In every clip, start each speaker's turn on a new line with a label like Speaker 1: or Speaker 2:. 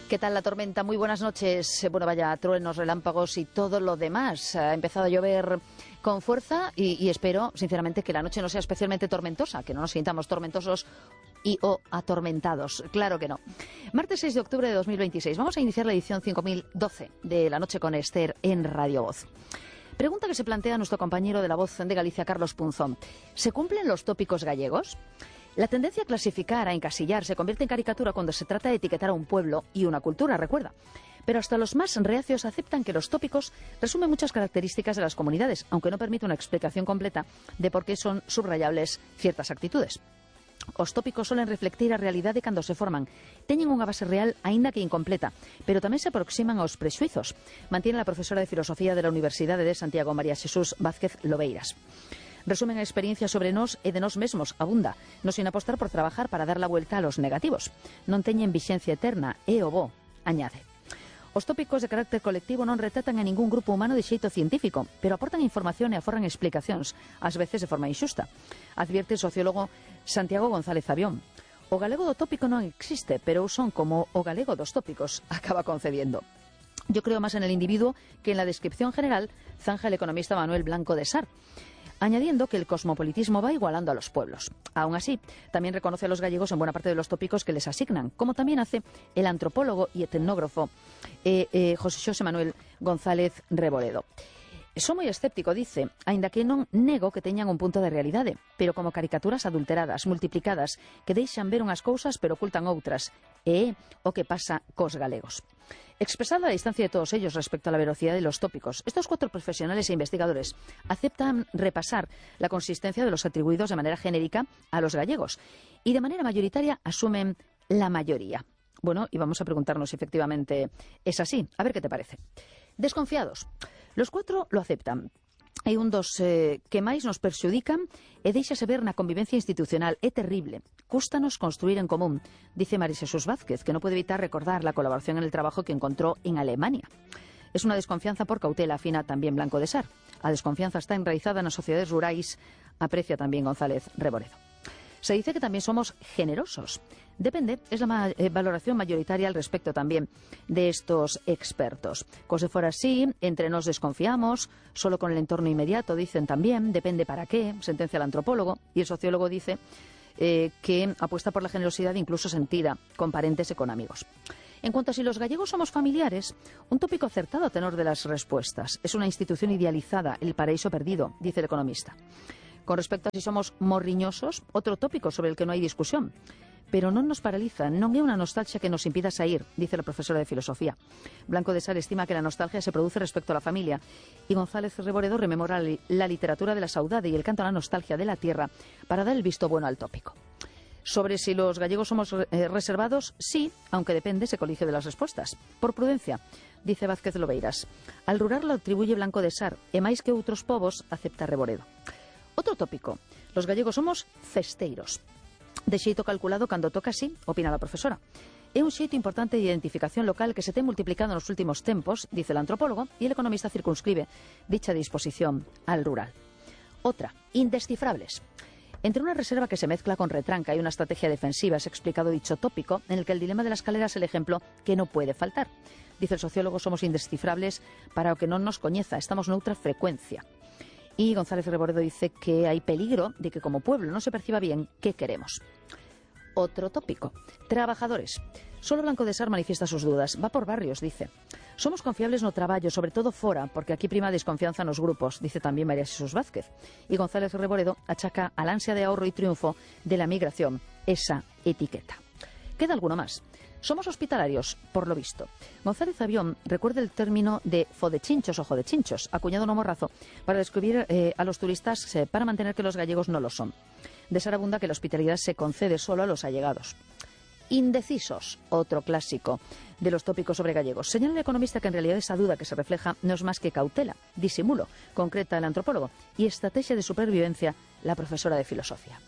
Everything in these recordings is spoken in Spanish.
Speaker 1: ¿Qué tal la tormenta? Muy buenas noches. Bueno, vaya, truenos, relámpagos y todo lo demás. Ha empezado a llover con fuerza y espero, sinceramente, que la noche no sea especialmente tormentosa, que no nos sintamos tormentosos o atormentados. Claro que no. Martes 6 de octubre de 2026. Vamos a iniciar la edición 5012 de La Noche con Esther en Radio Voz. Pregunta que se plantea nuestro compañero de La Voz de Galicia, Carlos Punzón. ¿Se cumplen los tópicos gallegos? La tendencia a clasificar, a encasillar, se convierte en caricatura cuando se trata de etiquetar a un pueblo y una cultura, recuerda. Pero hasta los más reacios aceptan que los tópicos resumen muchas características de las comunidades, aunque no permite una explicación completa de por qué son subrayables ciertas actitudes. Os tópicos suelen reflectir a realidade cando se forman. Teñen unha base real, aínda que incompleta, pero tamén se aproximan aos prexuizos, mantiene la profesora de Filosofía de la Universidade de Santiago, María Xesús Vázquez Lobeiras. Resumen a experiencia sobre nós e de nós mesmos, abunda, non sin apostar por trabajar para dar la vuelta a los negativos. Non teñen vixencia eterna, é o bo, añade. Os tópicos de carácter colectivo non retratan a ningún grupo humano de xeito científico, pero aportan información e aforran explicacións, ás veces de forma inxusta. Advierte o sociólogo Santiago González Avión. O galego do tópico non existe, pero son como o galego dos tópicos, acaba concediendo. Yo creo más en el individuo que en la descripción general, zanja el economista Manuel Blanco de Sar, añadiendo que el cosmopolitismo va igualando a los pueblos. Aún así, también reconoce a los gallegos en buena parte de los tópicos que les asignan, como también hace el antropólogo y etnógrafo José Xosé Manuel González Reboredo. Son moi escéptico, dice, aínda que non nego que teñan un punto de realidade, pero como caricaturas adulteradas, multiplicadas, que deixan ver unhas cousas pero ocultan outras, e é o que pasa cos galegos. Expresada la distancia de todos ellos respecto a la veracidad de los tópicos, estos 4 profesionales e investigadores aceptan repasar la consistencia de los atribuidos de manera genérica a los gallegos y de manera mayoritaria asumen la mayoría. Bueno, y vamos a preguntarnos si efectivamente es así. A ver qué te parece. Desconfiados. Los 4 lo aceptan. Hai un dos que máis nos perxudican e deixase ver na convivencia institucional. É terrible. Cústanos construir en común, dice María Xesús Vázquez, que no puede evitar recordar la colaboración en el trabajo que encontró en Alemania. Es una desconfianza por cautela, afina también Blanco de Sar. A desconfianza está enraizada nas sociedades rurais, aprecia también González Reboredo. Se dice que también somos generosos. Depende, es la valoración mayoritaria al respecto también de estos expertos. Como si fuera así, entre nos desconfiamos, solo con el entorno inmediato, dicen también, depende para qué, sentencia el antropólogo, y el sociólogo dice que apuesta por la generosidad incluso sentida con parentes y con amigos. En cuanto a si los gallegos somos familiares, un tópico acertado a tenor de las respuestas. Es una institución idealizada, el paraíso perdido, dice el economista. Con respecto a si somos morriñosos, otro tópico sobre el que no hay discusión. Pero non nos paraliza, non é unha nostalgia que nos impida sair, dice la profesora de Filosofía. Blanco de Sar estima que la nostalgia se produce respecto a la familia y González Reboredo rememora la literatura de la saudade y el canto a la nostalgia de la tierra para dar el visto bueno al tópico. Sobre si los gallegos somos reservados, sí, aunque depende, se colige de las respuestas. Por prudencia, dice Vázquez Lobeiras. Al rural lo atribuye Blanco de Sar e máis que outros povos acepta Reboredo. Otro tópico. Los gallegos somos festeiros. De xeito calculado cando toca así, opina la profesora. É un xeito importante de identificación local que se ten multiplicado nos últimos tempos, dice el antropólogo, y el economista circunscribe dicha disposición al rural. Otra, indescifrables. Entre una reserva que se mezcla con retranca y una estrategia defensiva, es explicado dicho tópico, en el que el dilema de la escalera es el ejemplo que no puede faltar. Dice el sociólogo, somos indescifrables para o que non nos coñeza, estamos noutra frecuencia. Y González Reboredo dice que hay peligro de que como pueblo no se perciba bien qué queremos. Otro tópico. Trabajadores. Solo Blanco de Sar manifiesta sus dudas. Va por barrios, dice. Somos confiables no traballo, sobre todo fora, porque aquí prima a desconfianza nos grupos, dice también María Xesús Vázquez. Y González Reboredo achaca al ansia de ahorro y triunfo de la migración esa etiqueta. Queda alguno más. Somos hospitalarios, por lo visto. González Avión recuerda el término de fodechinchos o jodechinchos, acuñado no morrazo, para describir a los turistas para mantener que los gallegos no lo son. De Sar abunda que la hospitalidad se concede solo a los allegados. Indecisos, otro clásico de los tópicos sobre gallegos. Señala el economista que en realidad esa duda que se refleja no es más que cautela, disimulo, concreta el antropólogo, y estrategia de supervivencia la profesora de Filosofía.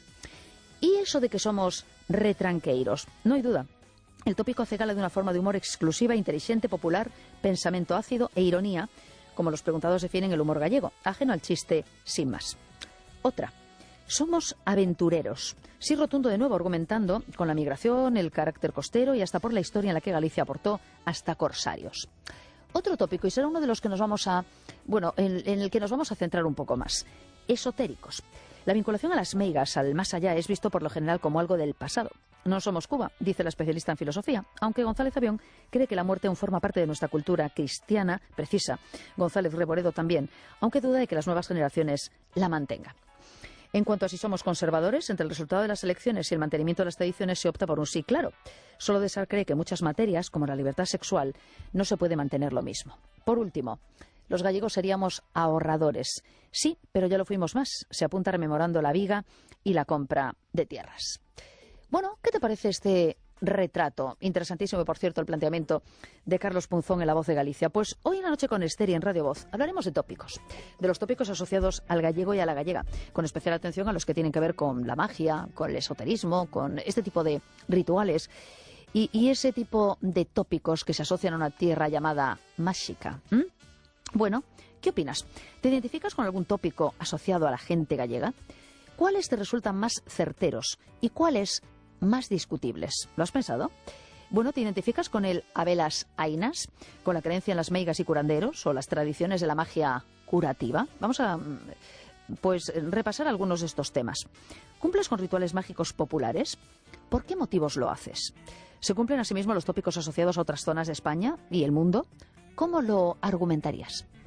Speaker 1: ¿Y eso de que somos retranqueiros? No hay duda. El tópico hace gala de una forma de humor exclusiva, inteligente, popular, pensamiento ácido e ironía, como los preguntados definen el humor gallego, ajeno al chiste sin más. Otra, Somos aventureros. Sí, rotundo de nuevo, argumentando con la migración, el carácter costero y hasta por la historia en la que Galicia aportó hasta corsarios. Otro tópico, y será uno de los que nos vamos a... Bueno, en el que nos vamos a centrar un poco más. Esotéricos. La vinculación a las meigas, al más allá, es visto por lo general como algo del pasado. No somos Cuba, dice la especialista en filosofía, aunque González Avión cree que la muerte aún forma parte de nuestra cultura cristiana precisa. González Reboredo también, aunque duda de que las nuevas generaciones la mantengan. En cuanto a si somos conservadores, entre el resultado de las elecciones y el mantenimiento de las tradiciones se opta por un sí claro. Solo Dessart cree que muchas materias, como la libertad sexual, no se puede mantener lo mismo. Por último, los gallegos seríamos ahorradores. Sí, pero ya lo fuimos más. Se apunta rememorando la viga y la compra de tierras. Bueno, ¿qué te parece este retrato? Interesantísimo, por cierto, el planteamiento de Carlos Punzón en La Voz de Galicia. Pues hoy en la noche con Esther y en Radio Voz hablaremos de tópicos, de los tópicos asociados al gallego y a la gallega, con especial atención a los que tienen que ver con la magia, con el esoterismo, con este tipo de rituales y ese tipo de tópicos que se asocian a una tierra llamada máxica. Bueno, ¿qué opinas? ¿Te identificas con algún tópico asociado a la gente gallega? ¿Cuáles te resultan más certeros y cuáles más discutibles? ¿Lo has pensado? Bueno, ¿te identificas con el habelas ainas, con la creencia en las meigas y curanderos o las tradiciones de la magia curativa? Vamos a repasar algunos de estos temas. ¿Cumples con rituales mágicos populares? ¿Por qué motivos lo haces? ¿Se cumplen asimismo los tópicos asociados a otras zonas de España y el mundo? ¿Cómo lo argumentarías?